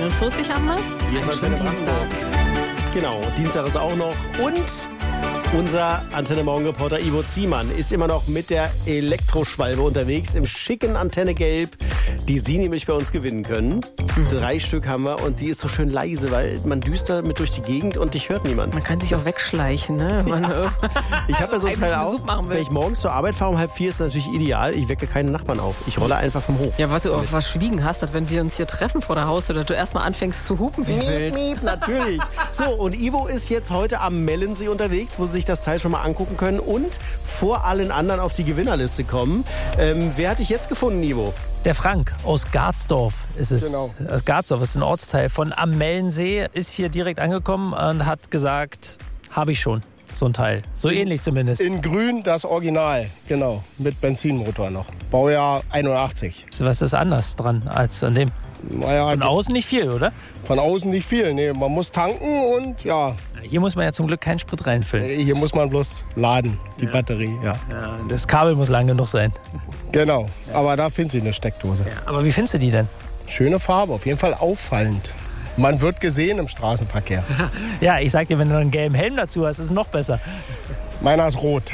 9:41 haben wir es. Hier ist Ein Antenne Dienstag. Brandenburg. Genau, Dienstag ist auch noch. Und unser Antenne Morgen-Reporter Ivo Ziemann ist immer noch mit der Elektroschwalbe unterwegs im schicken Antenne Gelb, die Sie nämlich bei uns gewinnen können. 3 Stück haben wir und die ist so schön leise, weil man düst damit durch die Gegend und dich hört niemand. Man kann sich auch wegschleichen, ne? Ich habe ja so ein Teil auch, Besuch machen will. wenn ich morgens zur Arbeit fahre um 3:30, ist das natürlich ideal. Ich wecke keine Nachbarn auf. Ich rolle einfach vom Hof. Ja, was du auf was schwiegen hast, dass wenn wir uns hier treffen vor der Haustür, dass du erstmal anfängst zu hupen wie wild. Miep, natürlich. So, und Ivo ist jetzt heute am Mellensee unterwegs, wo Sie sich das Teil schon mal angucken können und vor allen anderen auf die Gewinnerliste kommen. Wer hat dich jetzt gefunden, Ivo? Der Frank aus Garzdorf ist es. Genau. Garzdorf ist ein Ortsteil von am Mellensee, ist hier direkt angekommen und hat gesagt, habe ich schon. So ein Teil. So ähnlich zumindest. In grün das Original, genau. Mit Benzinmotor noch. Baujahr 81. Was ist anders dran als an dem? Naja, Von außen nicht viel, oder? von außen nicht viel. Nee, man muss tanken und ja, Hier muss man ja zum Glück keinen Sprit reinfüllen. hier muss man bloß laden, die Batterie. Ja. Ja, das Kabel muss lang genug sein. Genau, aber da finden Sie eine Steckdose. Aber wie findest du die denn? Schöne Farbe, auf jeden Fall auffallend. Man wird gesehen im Straßenverkehr. Ja, ich sag dir, wenn du einen gelben Helm dazu hast, ist es noch besser. Meiner ist rot.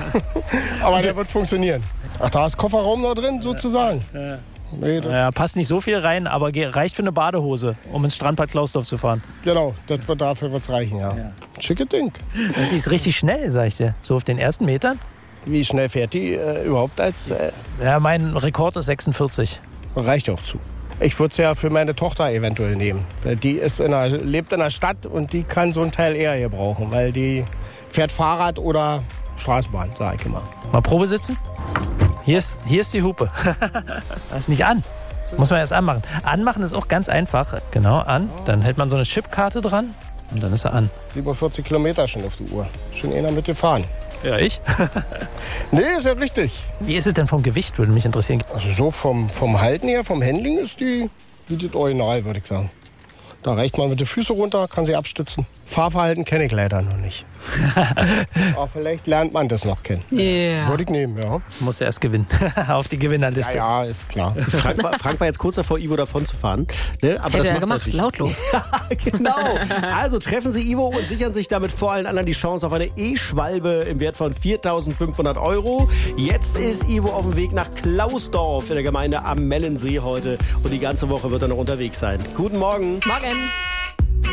Aber der wird funktionieren. Ach, da ist Kofferraum noch drin, sozusagen. Nee, Ja, passt nicht so viel rein, aber reicht für eine Badehose, um ins Strandbad Klausdorf zu fahren. genau, dafür wird es reichen, ja. Schicke Ding. Das ist richtig schnell, sag ich dir. So auf den ersten Metern. Wie schnell fährt die überhaupt als... Ja, mein Rekord ist 46. reicht auch zu. Ich würde es ja für meine Tochter eventuell nehmen. Die lebt in der Stadt und die kann so ein Teil eher hier brauchen, weil die fährt Fahrrad oder Straßenbahn, sag ich immer. Mal Probe sitzen. Hier ist die Hupe. Das ist nicht an. Muss man erst anmachen. Anmachen ist auch ganz einfach. Genau, an. Dann hält man so eine Chipkarte dran und dann ist er an. 47 Kilometer schon auf die Uhr. Schon einer mit gefahren. Ja, ich? Nee, ist ja richtig. Wie ist es denn vom Gewicht, würde mich interessieren. Also so vom Halten her, vom Handling ist die wie das Original, würde ich sagen. Da reicht man mit den Füßen runter, kann sie abstützen. Fahrverhalten kenne ich leider noch nicht. Aber vielleicht lernt man das noch kennen. Yeah. Würde ich nehmen, ja. Muss er erst gewinnen. Auf die Gewinnerliste. Ja, ist klar. Frank war jetzt kurz davor, Ivo davon zu fahren. Ne? Aber Hätte er macht's gemacht, natürlich. lautlos. Ja, genau. Also treffen Sie Ivo und sichern sich damit vor allen anderen die Chance auf eine E-Schwalbe im Wert von 4.500 €. Jetzt ist Ivo auf dem Weg nach Klausdorf in der Gemeinde am Mellensee heute. Und die ganze Woche wird er noch unterwegs sein. Guten Morgen. Morgen.